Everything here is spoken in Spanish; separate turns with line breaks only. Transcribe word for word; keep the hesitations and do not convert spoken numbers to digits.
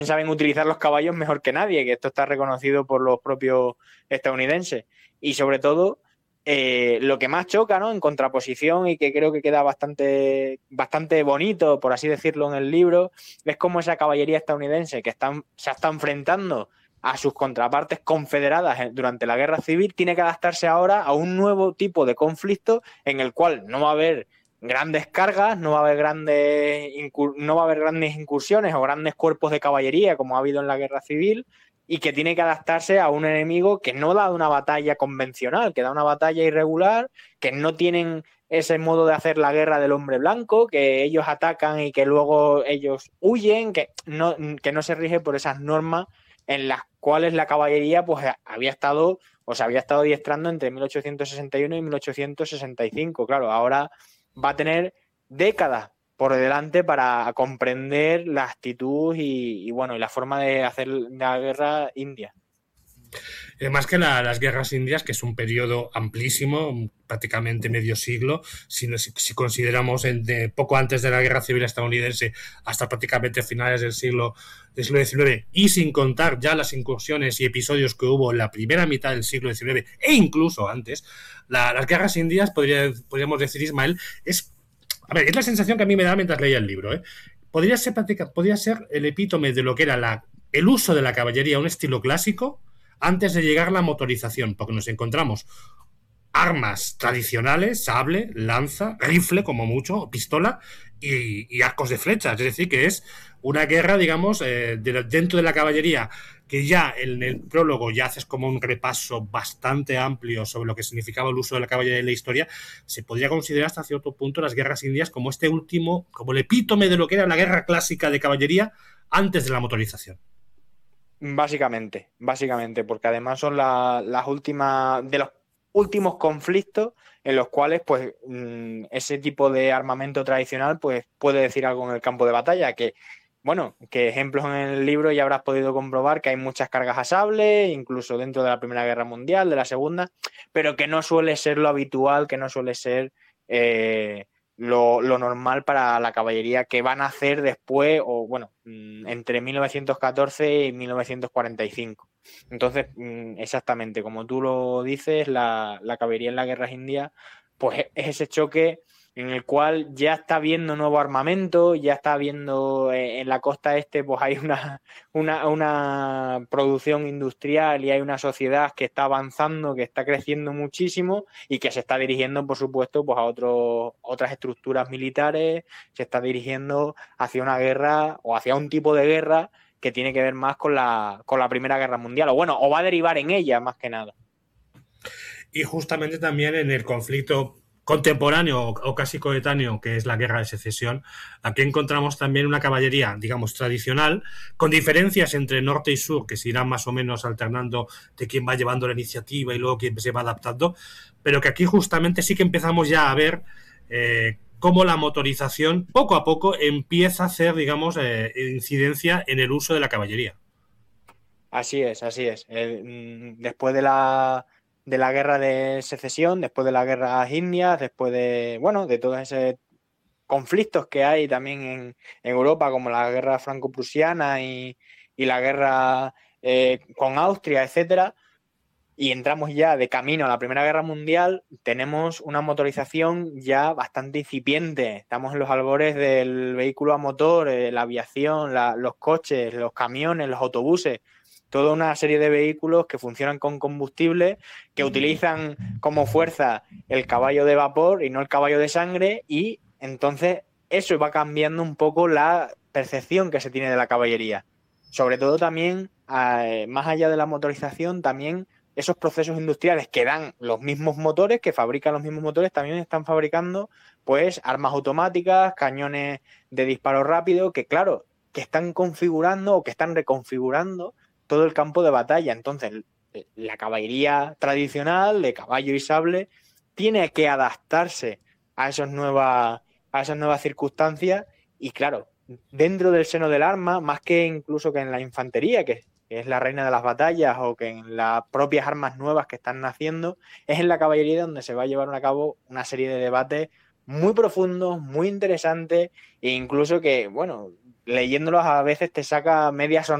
saben utilizar los caballos mejor que nadie, que esto está reconocido por los propios estadounidenses. Y sobre todo, eh, lo que más choca, ¿no? En contraposición y que creo que queda bastante, bastante bonito, por así decirlo, en el libro, es cómo esa caballería estadounidense que están, se está enfrentando a sus contrapartes confederadas durante la guerra civil, tiene que adaptarse ahora a un nuevo tipo de conflicto en el cual no va a haber grandes cargas, no va a haber grandes, no va a haber grandes incursiones o grandes cuerpos de caballería como ha habido en la guerra civil, y que tiene que adaptarse a un enemigo que no da una batalla convencional, que da una batalla irregular, que no tienen ese modo de hacer la guerra del hombre blanco, que ellos atacan y que luego ellos huyen, que no, que no se rige por esas normas en las cuales la caballería pues había estado o se había estado adiestrando entre mil ochocientos sesenta y uno y mil ochocientos sesenta y cinco. Claro, ahora va a tener décadas por delante para comprender la actitud y, y bueno, y la forma de hacer la guerra india.
Más que la, las guerras indias, que es un periodo amplísimo, prácticamente medio siglo, si, si, si consideramos en, de, poco antes de la guerra civil estadounidense hasta prácticamente finales del siglo, del siglo diecinueve, y sin contar ya las incursiones y episodios que hubo en la primera mitad del siglo diecinueve e incluso antes, la, las guerras indias, podría, podríamos decir, Ismael, es, a ver, es la sensación que a mí me da mientras leía el libro, ¿eh? Podría ser, podría ser el epítome de lo que era la, el uso de la caballería, un estilo clásico, antes de llegar la motorización, porque nos encontramos armas tradicionales, sable, lanza, rifle como mucho, pistola y, y arcos de flechas. Es decir, que es una guerra, digamos, eh, de, dentro de la caballería, que ya en el prólogo ya haces como un repaso bastante amplio sobre lo que significaba el uso de la caballería en la historia. Se podría considerar hasta cierto punto las guerras indias como este último, como el epítome de lo que era la guerra clásica de caballería antes de la motorización.
Básicamente, básicamente, porque además son la, las últimas, de los últimos conflictos en los cuales, pues, mmm, ese tipo de armamento tradicional, pues, puede decir algo en el campo de batalla, que, bueno, que ejemplos en el libro ya habrás podido comprobar que hay muchas cargas a sable, incluso dentro de la Primera Guerra Mundial, de la Segunda, pero que no suele ser lo habitual, que no suele ser eh, Lo, lo normal para la caballería que van a hacer después, o bueno, entre mil novecientos catorce y mil novecientos cuarenta y cinco. Entonces, exactamente, como tú lo dices, la, la caballería en las guerras indias, pues es ese choque en el cual ya está habiendo nuevo armamento, ya está habiendo eh, en la costa este, pues hay una, una, una producción industrial y hay una sociedad que está avanzando, que está creciendo muchísimo y que se está dirigiendo, por supuesto, pues a otros, otras estructuras militares, se está dirigiendo hacia una guerra o hacia un tipo de guerra que tiene que ver más con la, con la Primera Guerra Mundial, o bueno, o va a derivar en ella más que nada.
Y justamente también en el conflicto contemporáneo o casi coetáneo, que es la guerra de secesión, aquí encontramos también una caballería, digamos, tradicional, con diferencias entre norte y sur, que se irán más o menos alternando de quién va llevando la iniciativa y luego quién se va adaptando, pero que aquí justamente sí que empezamos ya a ver eh, cómo la motorización poco a poco empieza a hacer, digamos, eh, incidencia en el uso de la caballería.
Así es, así es. El, después de la, de la guerra de secesión, después de las guerras indias, después de, bueno, de todos esos conflictos que hay también en, en Europa, como la guerra franco-prusiana y, y la guerra eh, con Austria, etcétera, y entramos ya de camino a la Primera Guerra Mundial, tenemos una motorización ya bastante incipiente. Estamos en los albores del vehículo a motor, eh, la aviación, la, los coches, los camiones, los autobuses, toda una serie de vehículos que funcionan con combustible, que utilizan como fuerza el caballo de vapor y no el caballo de sangre, y entonces eso va cambiando un poco la percepción que se tiene de la caballería. Sobre todo también, eh, más allá de la motorización, también esos procesos industriales que dan los mismos motores, que fabrican los mismos motores, también están fabricando pues armas automáticas, cañones de disparo rápido, que claro, que están configurando o que están reconfigurando todo el campo de batalla. Entonces, la caballería tradicional de caballo y sable tiene que adaptarse a esas nuevas, a esas nuevas circunstancias y claro, dentro del seno del arma, más que incluso que en la infantería, que que es la reina de las batallas, o que en las propias armas nuevas que están naciendo, es en la caballería donde se va a llevar a cabo una serie de debates muy profundos, muy interesantes, e incluso que, bueno, leyéndolos a veces te saca media sonrisa